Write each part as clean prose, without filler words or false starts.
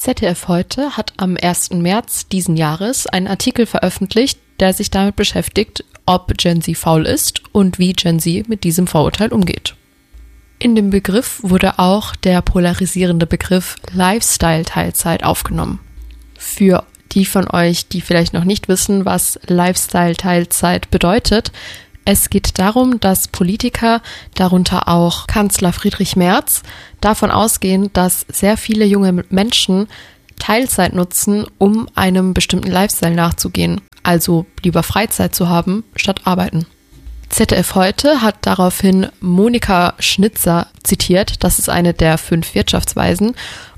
ZDF heute hat am 1. März diesen Jahres einen Artikel veröffentlicht, der sich damit beschäftigt, ob Gen Z faul ist und wie Gen Z mit diesem Vorurteil umgeht. In dem Begriff wurde auch der polarisierende Begriff Lifestyle-Teilzeit aufgenommen. Für die von euch, die vielleicht noch nicht wissen, was Lifestyle-Teilzeit bedeutet, es geht darum, dass Politiker, darunter auch Kanzler Friedrich Merz, davon ausgehen, dass sehr viele junge Menschen Teilzeit nutzen, um einem bestimmten Lifestyle nachzugehen, also lieber Freizeit zu haben, statt arbeiten. ZDF heute hat daraufhin Monika Schnitzer zitiert, das ist eine der 5 Wirtschaftsweisen,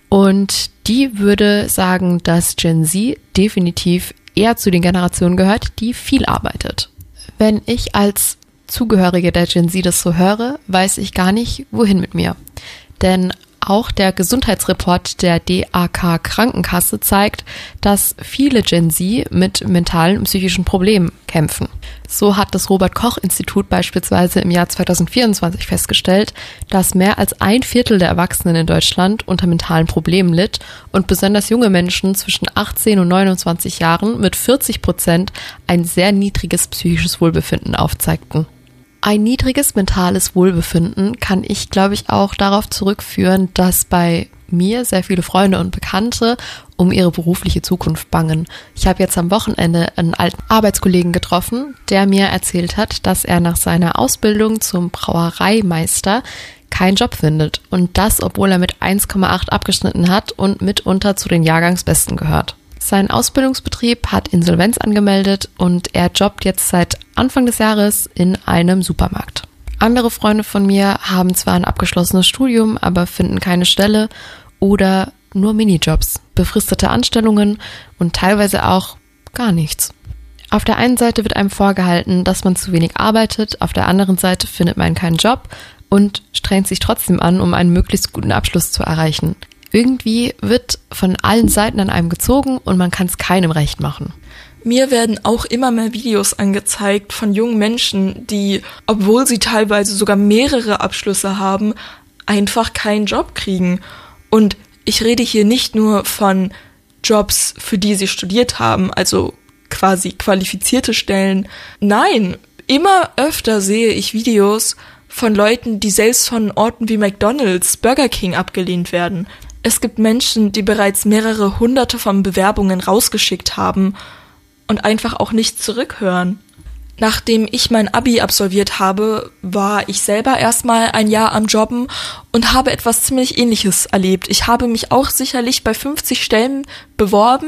und die würde sagen, dass Gen Z definitiv eher zu den Generationen gehört, die viel arbeitet. Wenn ich als Zugehörige der Gen Z das so höre, weiß ich gar nicht, wohin mit mir. Denn auch der Gesundheitsreport der DAK Krankenkasse zeigt, dass viele Gen Z mit mentalen und psychischen Problemen kämpfen. So hat das Robert-Koch-Institut beispielsweise im Jahr 2024 festgestellt, dass mehr als 1/4 der Erwachsenen in Deutschland unter mentalen Problemen litt und besonders junge Menschen zwischen 18 und 29 Jahren mit 40% ein sehr niedriges psychisches Wohlbefinden aufzeigten. Ein niedriges mentales Wohlbefinden kann ich, glaube ich, auch darauf zurückführen, dass bei mir sehr viele Freunde und Bekannte um ihre berufliche Zukunft bangen. Ich habe jetzt am Wochenende einen alten Arbeitskollegen getroffen, der mir erzählt hat, dass er nach seiner Ausbildung zum Brauereimeister keinen Job findet. Und das, obwohl er mit 1,8 abgeschnitten hat und mitunter zu den Jahrgangsbesten gehört. Sein Ausbildungsbetrieb hat Insolvenz angemeldet und er jobbt jetzt seit Anfang des Jahres in einem Supermarkt. Andere Freunde von mir haben zwar ein abgeschlossenes Studium, aber finden keine Stelle oder nur Minijobs, befristete Anstellungen und teilweise auch gar nichts. Auf der einen Seite wird einem vorgehalten, dass man zu wenig arbeitet, auf der anderen Seite findet man keinen Job und strengt sich trotzdem an, um einen möglichst guten Abschluss zu erreichen. Irgendwie wird von allen Seiten an einem gezogen und man kann es keinem recht machen. Mir werden auch immer mehr Videos angezeigt von jungen Menschen, die, obwohl sie teilweise sogar mehrere Abschlüsse haben, einfach keinen Job kriegen. Und ich rede hier nicht nur von Jobs, für die sie studiert haben, also quasi qualifizierte Stellen. Nein, immer öfter sehe ich Videos von Leuten, die selbst von Orten wie McDonald's, Burger King abgelehnt werden. Es gibt Menschen, die bereits mehrere hunderte von Bewerbungen rausgeschickt haben und einfach auch nicht zurückhören. Nachdem ich mein Abi absolviert habe, war ich selber erstmal ein Jahr am Jobben und habe etwas ziemlich Ähnliches erlebt. Ich habe mich auch sicherlich bei 50 Stellen beworben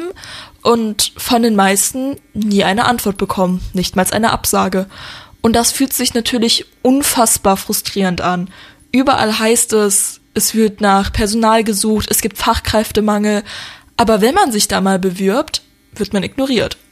und von den meisten nie eine Antwort bekommen, nicht mal eine Absage. Und das fühlt sich natürlich unfassbar frustrierend an. Überall heißt es wird nach Personal gesucht, es gibt Fachkräftemangel, aber wenn man sich da mal bewirbt, wird man ignoriert.